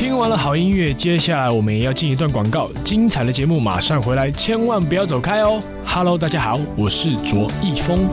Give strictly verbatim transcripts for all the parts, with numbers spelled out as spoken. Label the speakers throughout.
Speaker 1: 听完了好音乐，接下来我们也要进一段广告，精彩的节目马上回来，千万不要走开哦。Hello， 大家好，我是卓一峰。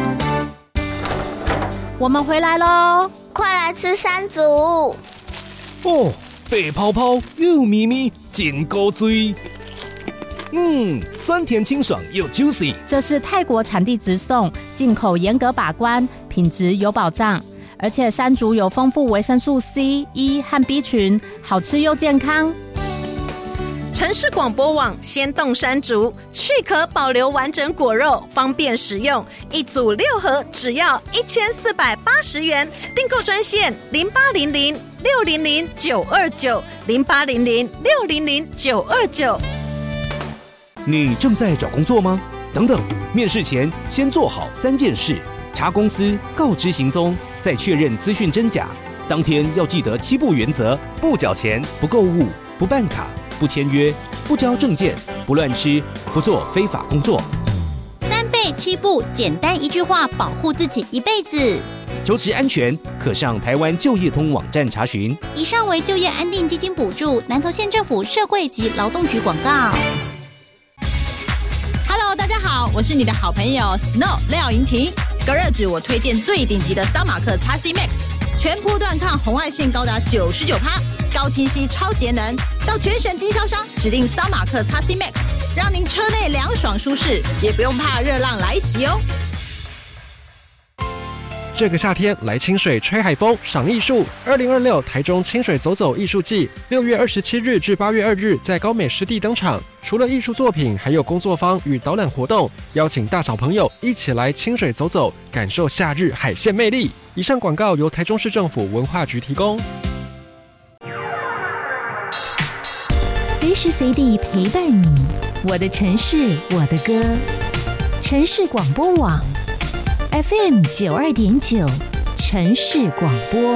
Speaker 2: 我们回来喽，
Speaker 3: 快来吃山竹！
Speaker 4: 哦，白泡泡又咪咪，真够醉。嗯，酸甜清爽又 juicy。
Speaker 2: 这是泰国产地直送，进口严格把关，品质有保障。而且山竹有丰富维生素 C、E 和 B 群，好吃又健康。
Speaker 5: 城市广播网鲜冻山竹，去壳保留完整果肉，方便食用。一组六盒，只要一千四百八十元。订购专线零八零零六零零九二九零八零零六零零九二九。
Speaker 4: 你正在找工作吗？等等，面试前先做好三件事：查公司，告知行踪，再确认资讯真假。当天要记得七不原则：不缴钱、不购物、不办卡、不签约、不交证件、不乱吃、不做非法工作。
Speaker 6: 三倍七不，简单一句话保护自己一辈子。
Speaker 4: 求职安全，可上台湾就业通网站查询。
Speaker 6: 以上为就业安定基金补助，南投县政府社会及劳动局广告。
Speaker 7: Hello， 大家好，我是你的好朋友 Snow 廖莹婷。隔热纸我推荐最顶级的桑马克 X C Max， 全波段抗红外线高达 百分之九十九， 高清晰超节能。到全省经销商指定桑马克 X C Max， 让您车内凉爽舒适，也不用怕热浪来袭哦。
Speaker 8: 这个夏天来清水吹海风赏艺术，二零二六台中清水走走艺术季，六月二十七日至八月二日在高美湿地登场。除了艺术作品，还有工作坊与导览活动，邀请大小朋友一起来清水走走，感受夏日海鲜魅力。以上广告由台中市政府文化局提供。
Speaker 9: 随时随地陪伴你，我的城市，我的歌。城市广播网 F M 九二点九，城市广播。